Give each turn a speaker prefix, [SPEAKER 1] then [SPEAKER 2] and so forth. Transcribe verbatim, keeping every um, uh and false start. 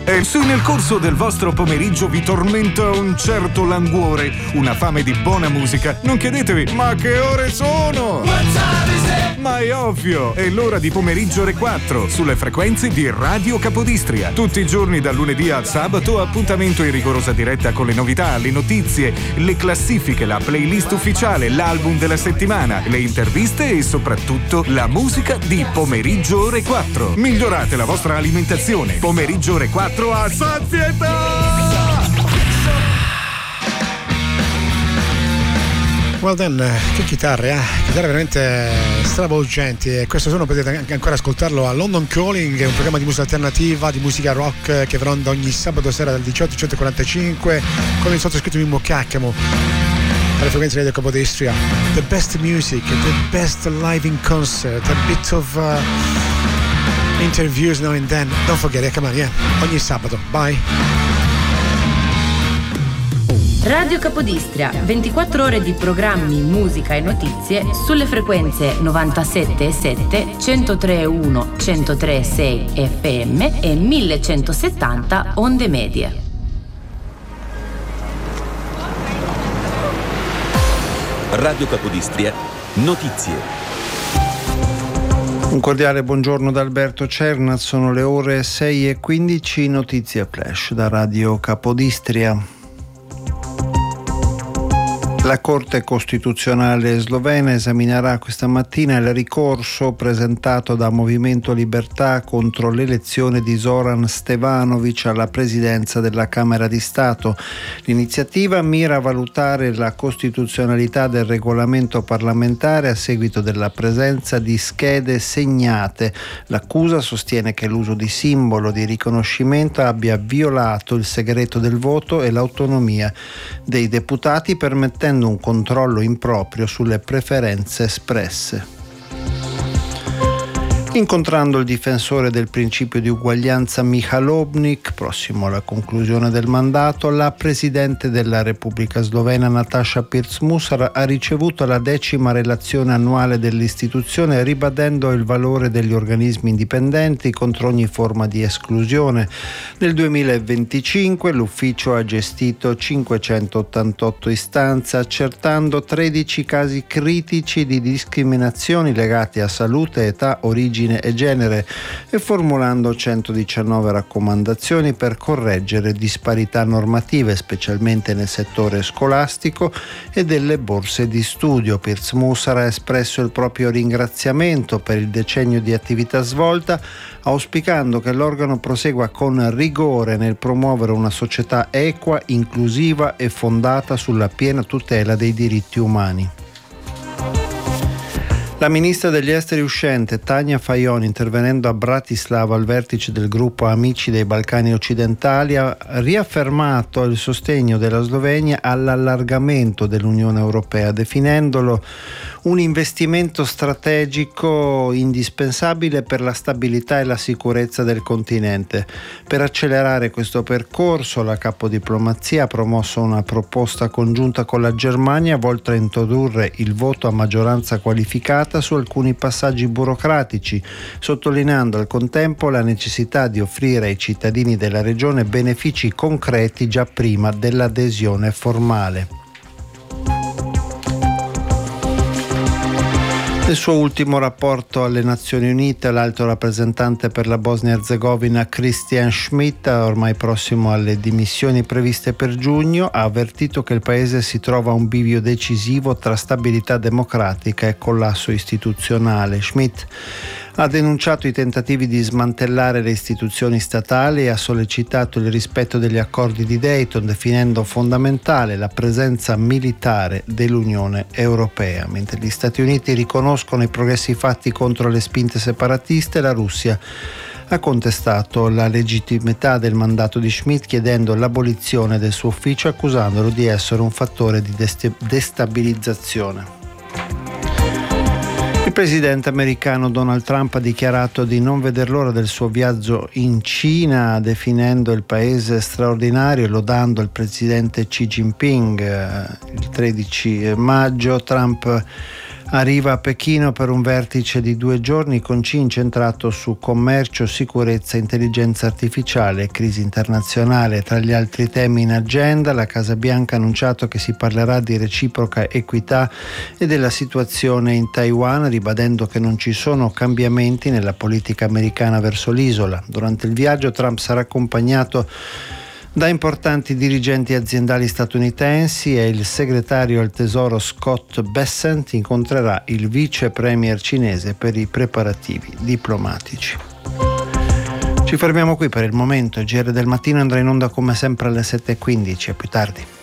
[SPEAKER 1] E se nel corso del vostro pomeriggio vi tormenta un certo languore, una fame di buona musica, non chiedetevi ma che ore sono? Ma è ovvio, è l'ora di Pomeriggio Ore quattro sulle frequenze di Radio Capodistria. Tutti i giorni dal lunedì al sabato, appuntamento in rigorosa diretta con le novità, le notizie, le classifiche, la playlist ufficiale, l'album della settimana, le interviste e soprattutto la musica di Pomeriggio Ore quattro. Migliorate la vostra alimentazione. Pomeriggio Ore quattro a sazietà!
[SPEAKER 2] Well then, che chitarre, eh? Chitarre veramente stravolgenti, e questo suono potete anche ancora ascoltarlo a London Calling, un programma di musica alternativa, di musica rock che va in onda ogni sabato sera dalle diciotto alle quarantacinque con il sottoscritto Mimmo Caccamo alle frequenze di Capodistria. The best music, the best live in concert, a bit of uh, interviews now and then. Don't forget it, come on, yeah. Ogni sabato, bye.
[SPEAKER 3] Radio Capodistria, ventiquattro ore di programmi, musica e notizie sulle frequenze novantasette virgola sette, centotre virgola uno, centotre virgola sei F M e millecentosettanta onde medie.
[SPEAKER 4] Radio Capodistria, notizie.
[SPEAKER 5] Un cordiale buongiorno da Alberto Cernat, sono le ore sei e quindici, notizie flash da Radio Capodistria. La Corte Costituzionale slovena esaminerà questa mattina il ricorso presentato da Movimento Libertà contro l'elezione di Zoran Stevanovic alla presidenza della Camera di Stato. L'iniziativa mira a valutare la costituzionalità del regolamento parlamentare a seguito della presenza di schede segnate. L'accusa sostiene che l'uso di simbolo di riconoscimento abbia violato il segreto del voto e l'autonomia dei deputati, permettendo un controllo improprio sulle preferenze espresse. Incontrando il difensore del principio di uguaglianza Mihalobnik, prossimo alla conclusione del mandato, la Presidente della Repubblica Slovena Nataša Pirc-Musar ha ricevuto la decima relazione annuale dell'istituzione, ribadendo il valore degli organismi indipendenti contro ogni forma di esclusione. Nel duemilaventicinque l'ufficio ha gestito cinquecentottantotto istanze, accertando tredici casi critici di discriminazioni legati a salute, età, origine e genere e formulando centodiciannove raccomandazioni per correggere disparità normative, specialmente nel settore scolastico e delle borse di studio. Pirc-Musar ha espresso il proprio ringraziamento per il decennio di attività svolta, auspicando che l'organo prosegua con rigore nel promuovere una società equa, inclusiva e fondata sulla piena tutela dei diritti umani. La ministra degli esteri uscente Tanja Fajon, intervenendo a Bratislava al vertice del gruppo Amici dei Balcani occidentali, ha riaffermato il sostegno della Slovenia all'allargamento dell'Unione Europea, definendolo un investimento strategico indispensabile per la stabilità e la sicurezza del continente. Per accelerare questo percorso, la capodiplomazia ha promosso una proposta congiunta con la Germania volta a introdurre il voto a maggioranza qualificata su alcuni passaggi burocratici, sottolineando al contempo la necessità di offrire ai cittadini della regione benefici concreti già prima dell'adesione formale. Nel suo ultimo rapporto alle Nazioni Unite, l'alto rappresentante per la Bosnia-Herzegovina Christian Schmidt, ormai prossimo alle dimissioni previste per giugno, ha avvertito che il paese si trova a un bivio decisivo tra stabilità democratica e collasso istituzionale. Schmidt ha denunciato i tentativi di smantellare le istituzioni statali e ha sollecitato il rispetto degli accordi di Dayton, definendo fondamentale la presenza militare dell'Unione Europea. Mentre gli Stati Uniti riconoscono i progressi fatti contro le spinte separatiste, la Russia ha contestato la legittimità del mandato di Schmidt, chiedendo l'abolizione del suo ufficio, accusandolo di essere un fattore di destabilizzazione. Il presidente americano Donald Trump ha dichiarato di non veder l'ora del suo viaggio in Cina, definendo il paese straordinario e lodando il presidente Xi Jinping. Il tredici maggio Trump arriva a Pechino per un vertice di due giorni con C incentrato su commercio, sicurezza, intelligenza artificiale e crisi internazionale. Tra gli altri temi in agenda, la Casa Bianca ha annunciato che si parlerà di reciproca equità e della situazione in Taiwan, ribadendo che non ci sono cambiamenti nella politica americana verso l'isola. Durante il viaggio Trump sarà accompagnato da importanti dirigenti aziendali statunitensi e il segretario al tesoro Scott Bessent incontrerà il vice premier cinese per i preparativi diplomatici. Ci fermiamo qui per il momento. Il G R del mattino andrà in onda come sempre alle sette e quindici. A più tardi.